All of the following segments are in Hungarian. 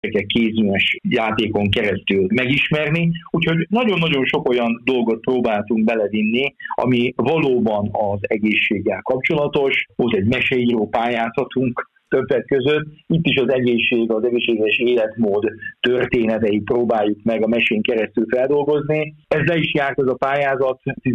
kézműves játékon keresztül megismerni, úgyhogy nagyon-nagyon sok olyan dolgot próbáltunk belevinni, ami valóban az egészséggel kapcsolatos. Volt egy meseíró pályázatunk többek között. Itt is az egészség, az egészséges életmód történeteit próbáljuk meg a mesén keresztül feldolgozni. Ezzel is járt ez a pályázat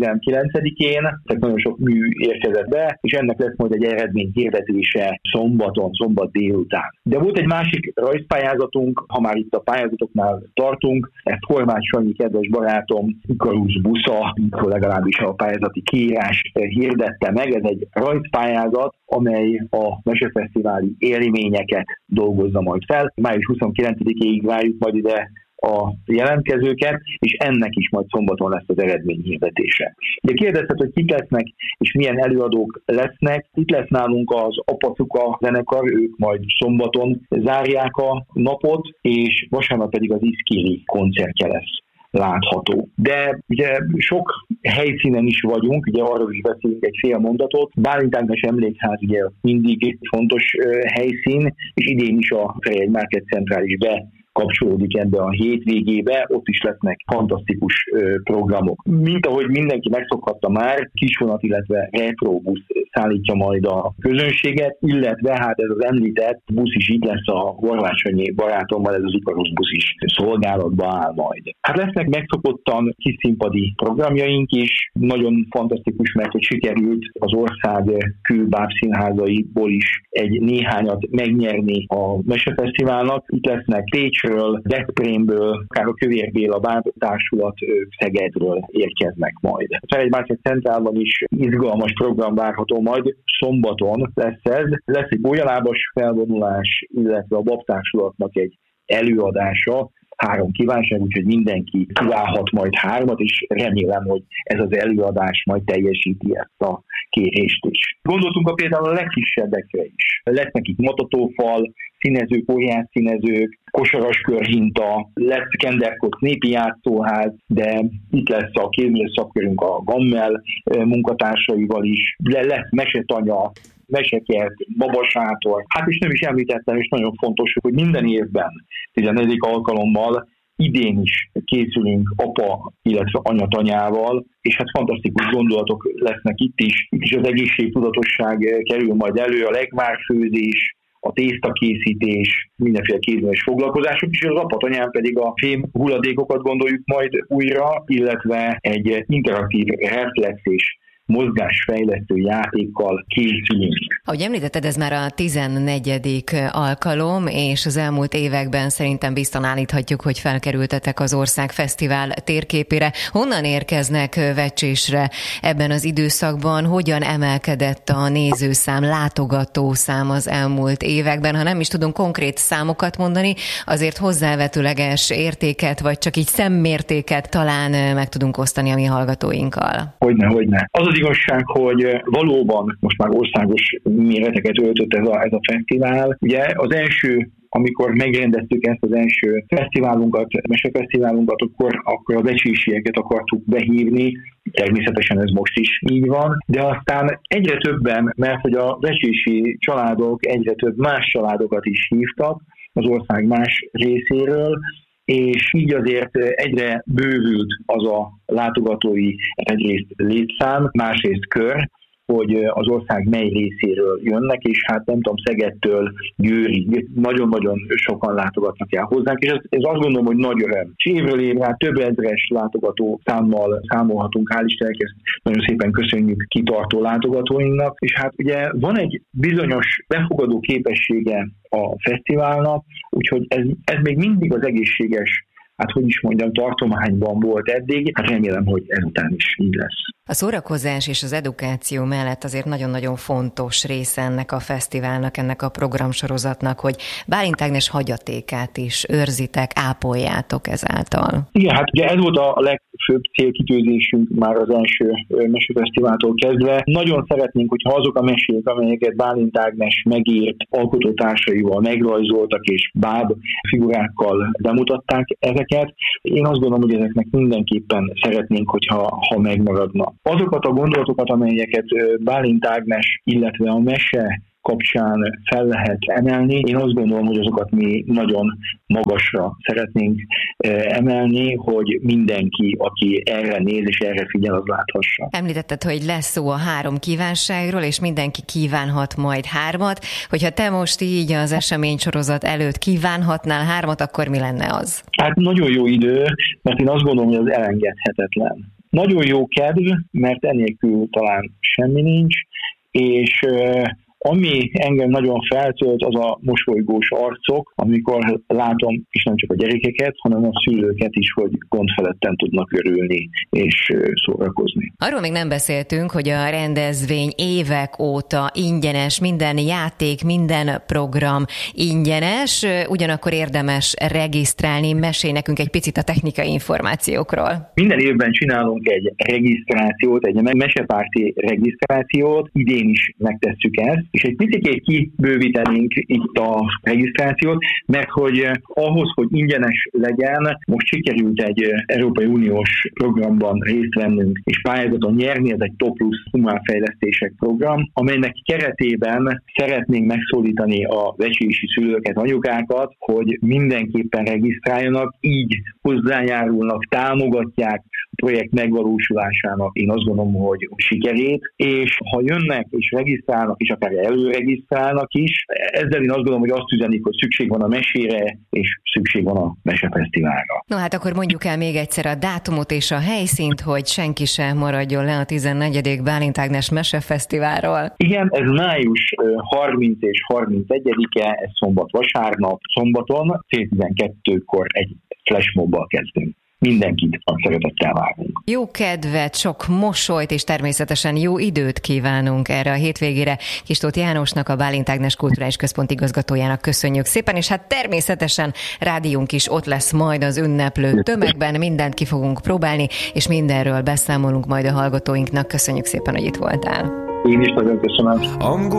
19-én, tehát nagyon sok mű érkezett be, és ennek lesz majd egy eredményhirdetése szombat délután. De volt egy másik rajzpályázatunk, ha már itt a pályázatoknál tartunk, ezt Horváth Sanyi kedves barátom Ikarus busza, legalábbis a pályázati kiírás hirdette meg. Ez egy rajzpályázat, amely a mesefesztiváli élményeket dolgozza majd fel. Május 29-ig várjuk majd ide a jelentkezőket, és ennek is majd szombaton lesz az eredményhirdetése. De kérdezted, hogy kik lesznek, és milyen előadók lesznek. Itt lesz nálunk az Apacuka zenekar, ők majd szombaton zárják a napot, és vasárnap pedig az Iszkiri koncertje lesz látható. De ugye sok helyszínen is vagyunk, ugye arról is beszélünk egy fél mondatot. Bálint Ágnes Emlékház ugye mindig egy fontos helyszín, és idén is a Ferihegyi Market Central is bekapcsolódik ebbe a hétvégébe, ott is lesznek fantasztikus programok. Mint ahogy mindenki megszokhatta már, kisvonat, illetve retrobusz szállítja majd a közönséget, illetve hát ez az említett busz is itt lesz a Horváth Sanyi barátommal, ez az Ikarus busz is szolgálatba áll majd. Hát lesznek megszokottan kis színpadi programjaink is, nagyon fantasztikus, mert hogy sikerült az ország kőbábszínházaiból is egy néhányat megnyerni a Mesefesztiválnak. Itt lesznek Pécsről, Veszprémből, akár a Kövér Béla Bábtársulat Szegedről érkeznek majd. A Ferihegyi Market Centralban is izgalmas program várható majd, szombaton lesz ez. Lesz egy bolyalábas felvonulás, illetve a Babtársulatnak egy előadása, 3 kívánság, úgyhogy mindenki kívánhat majd 3-at, és remélem, hogy ez az előadás majd teljesíti ezt a kérést is. Gondoltunk például a legkisebbekre is. Lesznek itt matatófal, színezők, óriás színezők, kosaraskörhinta, lesz Kenderkot népi játszóház, de itt lesz a kézműves szakkörünk a Gammel munkatársaival is, lesz mesetanya, mesekert, babasátor. Hát és nem is említettem, és nagyon fontos, hogy minden évben, 14. alkalommal idén is készülünk apa, illetve anyatanyával, és hát fantasztikus gondolatok lesznek itt is. Itt is az egészségtudatosság kerül majd elő, a legvárfőzés, a tésztakészítés, mindenféle kézműves foglalkozások, és az apatanyán pedig a fém hulladékokat gondoljuk majd újra, illetve egy interaktív reflex és mozgásfejlesztő játékkal készülünk. Ahogy említetted, ez már a 14. alkalom, és az elmúlt években szerintem biztosan állíthatjuk, hogy felkerültetek az ország fesztivál térképére. Honnan érkeznek Vecsésre ebben az időszakban? Hogyan emelkedett a nézőszám, látogatószám az elmúlt években? Ha nem is tudunk konkrét számokat mondani, azért hozzávetőleges értéket, vagy csak így szemmértéket talán meg tudunk osztani a mi hallgatóinkkal. Hogyne. Az igazság, hogy valóban most már országos méreteket öltött ez a fesztivál. Ugye az első, amikor megrendeztük ezt az első fesztiválunkat, mesefesztiválunkat, akkor a vecsészieket akartuk behívni. Természetesen ez most is így van, de aztán egyre többen, mert hogy a vecsési családok egyre több más családokat is hívtak az ország más részéről, és így azért egyre bővült az a látogatói egyrészt létszám, másrészt kör, hogy az ország mely részéről jönnek, és hát nem tudom, Szegedtől Győrig nagyon-nagyon sokan látogatnak el hozzánk, és ez azt gondolom, hogy nagy öröm. És évről évre több ezres látogató számmal számolhatunk, hál' Istennek, ezt nagyon szépen köszönjük kitartó látogatóinknak, és hát ugye van egy bizonyos befogadó képessége a fesztiválnak, úgyhogy ez még mindig az egészséges, hát hogy is mondjam, tartományban volt eddig, hát remélem, hogy ezután is így lesz. A szórakozás és az edukáció mellett azért nagyon-nagyon fontos része ennek a fesztiválnak, ennek a programsorozatnak, hogy Bálint Ágnes hagyatékát is őrzitek, ápoljátok ezáltal. Igen, hát ugye ez volt a legfőbb célkitűzésünk már az első mesefesztiváltól kezdve. Nagyon szeretnénk, hogyha azok a mesék, amelyeket Bálint Ágnes megírt alkotótársaival megrajzoltak és báb figurákkal bemutatták ezeket. Én azt gondolom, hogy ezeknek mindenképpen szeretnénk, hogyha megmaradna. Azokat a gondolatokat, amelyeket Bálint Ágnes, illetve a mese kapcsán fel lehet emelni. Én azt gondolom, hogy azokat mi nagyon magasra szeretnénk emelni, hogy mindenki, aki erre néz és erre figyel, az láthassa. Említetted, hogy lesz szó a 3 kívánságról, és mindenki kívánhat majd 3-at. Hogyha te most így az eseménysorozat előtt kívánhatnál 3-at, akkor mi lenne az? Hát nagyon jó idő, mert én azt gondolom, hogy az elengedhetetlen. Nagyon jó kedv, mert enélkül talán semmi nincs, és ami engem nagyon feltölt, az a mosolygós arcok, amikor látom, és nem csak a gyerekeket, hanem a szülőket is, hogy gondfeletten tudnak örülni és szórakozni. Arról még nem beszéltünk, hogy a rendezvény évek óta ingyenes, minden játék, minden program ingyenes, ugyanakkor érdemes regisztrálni. Mesélj nekünk egy picit a technikai információkról. Minden évben csinálunk egy regisztrációt, egy mesepárti regisztrációt, idén is megtesszük ezt, és egy picit kibővítenénk itt a regisztrációt, mert hogy ahhoz, hogy ingyenes legyen, most sikerült egy Európai Uniós programban részt vennünk, és pályázaton nyerni, ez egy Top Plus humánfejlesztések program, amelynek keretében szeretnénk megszólítani a vecsési szülőket, anyukákat, hogy mindenképpen regisztráljanak, így hozzájárulnak, támogatják a projekt megvalósulásának, én azt gondolom, hogy sikerét, és ha jönnek és regisztrálnak, és akár előregisztrálnak is, ezzel én azt gondolom, hogy azt üzenik, hogy szükség van a mesére, és szükség van a mesefesztiválra. No hát akkor mondjuk el még egyszer a dátumot és a helyszínt, hogy senki sem maradjon le a 14. Bálint Ágnes mesefesztiválról. Igen, ez május 30 és 31-e, ez szombat-vasárnap, szombaton, 12-kor egy flashmobbal kezdünk. Mindenkit a szeretettel várunk. Jó kedvet, sok mosolyt és természetesen jó időt kívánunk erre a hétvégére. Kis Tóth Jánosnak, a Bálint Ágnes Kulturális Központ igazgatójának köszönjük szépen, és hát természetesen rádiónk is ott lesz majd az ünneplő tömegben, mindent ki fogunk próbálni, és mindenről beszámolunk majd a hallgatóinknak. Köszönjük szépen, hogy itt voltál. Én is nagyon köszönöm.